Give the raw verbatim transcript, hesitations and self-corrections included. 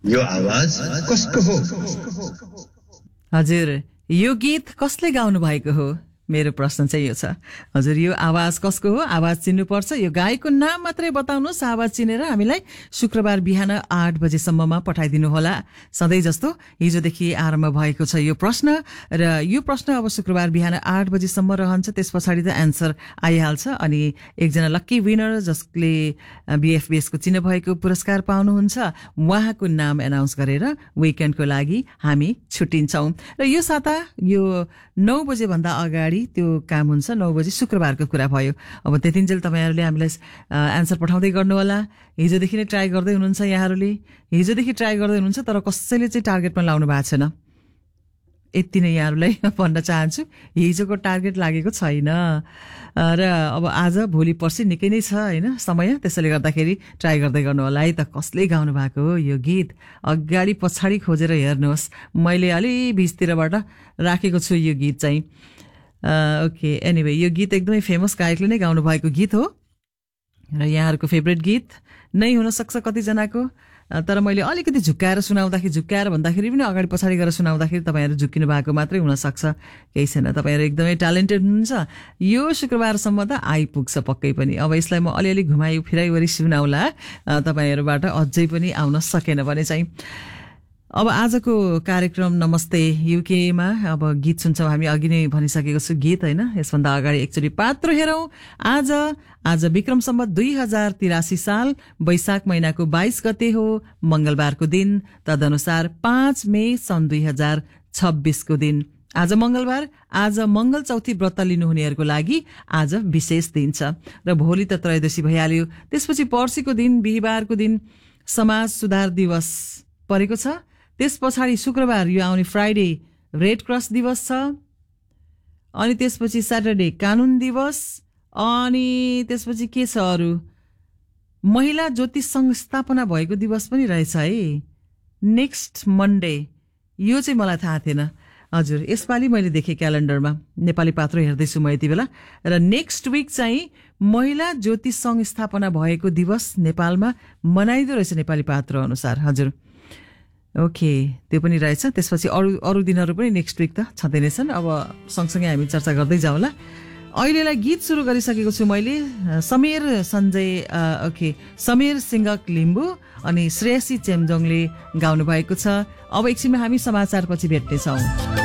यो आवाज कसको हो? हजुर, यो गीत कसले गाउनु भएको हो? मेरो प्रश्न चाहिँ यो छ। हजुर, यो आवाज कसको हो? आवाज चिन्नुपर्छ। यो गायकको नाम मात्रै बताउनुहोस्। आवाज चिनेर हामीलाई शुक्रबार बिहान आठ बजेसम्ममा पठाइदिनु होला। सधैँ जस्तो हिजोदेखि आरम्भ भएको छ यो प्रश्न, र यो प्रश्न अब शुक्रबार बिहान आठ बजेसम्म रहन्छ। त्यस पछाडि त एन्सर आइहाल्छ अनि एकजना लक्की विनर जसले बिएफबिएसको चिन्ह भएको पुरस्कार पाउनुहुन्छ, उहाँको नाम एनाउन्स गरेर विकेन्डको लागि हामी छुट्टिन्छौँ। र यो साता यो नौ बजेभन्दा अगाडि त्यो काम हुन्छ। नौ बजे शुक्रबारको कुरा भयो। अब त्यतिन्जेल तपाईँहरूले हामीलाई एन्सर पठाउँदै गर्नु होला। हिजोदेखि नै ट्राई गर्दै हुनुहुन्छ यहाँहरूले, हिजोदेखि ट्राई गर्दै हुनुहुन्छ, तर कसैले चाहिँ टार्गेटमा लाउनु भएको छैन। यति नै यहाँहरूलाई भन्न चाहन्छु, हिजोको टार्गेट लागेको छैन। र अब आज भोलि पर्सि निकै नै छ होइन समय, त्यसैले गर्दाखेरि ट्राई गर्दै गर्नु होला है त कसले गाउनु भएको हो यो गीत। अगाडि पछाडि खोजेर हेर्नुहोस्, मैले अलि बिचतिरबाट राखेको छु यो गीत चाहिँ। ओके, एनिवे यो गीत एकदमै फेमस गायकले नै गाउनु भएको गीत हो र यहाँहरूको फेभरेट गीत नै हुनसक्छ कतिजनाको। तर मैले अलिकति झुक्काएर सुनाउँदाखेरि, झुक्काएर भन्दाखेरि पनि अगाडि पछाडि गरेर सुनाउँदाखेरि तपाईँहरू झुक्किनु भएको मात्रै हुनसक्छ, केही छैन। तपाईँहरू एकदमै ट्यालेन्टेड हुनुहुन्छ। यो शुक्रबारसम्म त आइपुग्छ पक्कै पनि। अब यसलाई म अलिअलि घुमाइ फिराइवरी सुनाउला, तपाईँहरूबाट अझै पनि आउन सकेन भने चाहिँ। अब आजको कार्यक्रम नमस्ते युकेमा अब गीत सुन्छौँ हामी। अघि नै भनिसकेको छु गीत होइन। यसभन्दा अगाडि एकचोटि पात्र हेरौँ। आज आज विक्रम सम्वत दुई हजार तिरासी साल वैशाख महिनाको बाइस गते हो, मंगलबारको दिन। तदनुसार पाँच मे सन् दुई हजार छब्बीसको दिन। आज मंगलबार, आज मंगल चौथी व्रत लिनुहुनेहरूको लागि आज विशेष दिन छ। र भोलि त त्रयोदशी भइहाल्यो। त्यसपछि पर्सिको दिन बिहिबारको दिन समाज सुधार दिवस परेको छ। त्यस पछाडि शुक्रबार यो आउने फ्राइडे रेड क्रस दिवस छ। अनि त्यसपछि स्याटरडे कानून दिवस। अनि त्यसपछि के छ अरू, महिला ज्योतिष सङ्घ स्थापना भएको दिवस पनि रहेछ है, नेक्स्ट मन्डे। यो चाहिँ मलाई थाहा थिएन। हजुर, यसपालि मैले देखेँ क्यालेन्डरमा, नेपाली पात्र हेर्दैछु म यति बेला। र नेक्स्ट विक चाहिँ महिला ज्योतिष सङ्घ स्थापना भएको दिवस नेपालमा मनाइदो रहेछ नेपाली पात्र अनुसार। हजुर, ओके, त्यो पनि रहेछ। त्यसपछि अरू अरू दिनहरू पनि नेक्स्ट विक त छँदै नै छन्। अब सँगसँगै हामी चर्चा गर्दै जाउँला। अहिलेलाई गीत सुरु गरिसकेको छु मैले। समीर सञ्जय ओके समीर सिंहक लिम्बू अनि श्रेयसी चेम्जोङले गाउनु भएको छ। अब एकछिनमा हामी समाचारपछि भेट्नेछौँ।